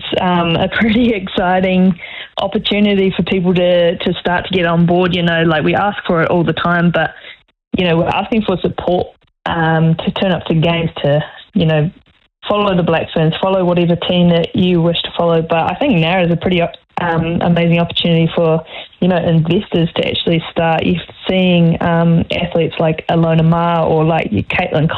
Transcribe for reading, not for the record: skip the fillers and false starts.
a pretty exciting opportunity for people to start to get on board. Like we ask for it all the time, but, we're asking for support to turn up to games, to, follow the Black Ferns, follow whatever team that you wish to follow. But I think now is a pretty amazing opportunity for, investors to actually start seeing athletes like Alona Mar or like Caitlin